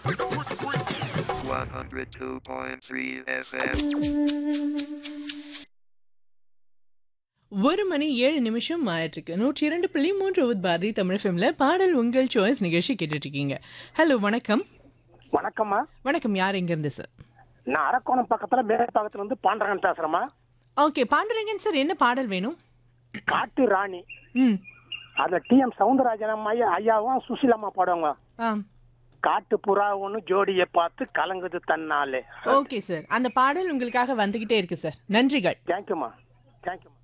102.3 FM. 1 மணி 7 நிமிஷம் ஆயிட்டிருக்கு. 102.3 பாரதி தமிழ் ஃபிலிம்ல பாடல் உங்கள் சாய்ஸ் நிகழ்ச்சி கேட்டுட்டு இருக்கீங்க. ஹலோ வணக்கம். வணக்கம்மா. வணக்கம், யார் எங்கேருந்து சார்? நான் அரக்கோணம் பக்கத்துல மேற்பாக்கத்துல இருந்து பாண்டரங்கன் பேசுறேம்மா. ஓகே, பாண்டுரங்கன் சார், என்ன பாடல் வேணும்? காட்டு ராணி. ம். அதுல டி.எம். சவுந்தரராஜன் ஐயாவும் சுசிலம்மா பாடுவாங்க. ஆ. காட்டு புறா ஒன்று ஜோடியை பார்த்து கலங்குது தன்னாலே. ஓகே சார், அந்த பாடல் உங்களுக்காக வந்துகிட்டே இருக்கு சார். நன்றிகள். தேங்க்யூம்மா. தேங்க்யூம்மா.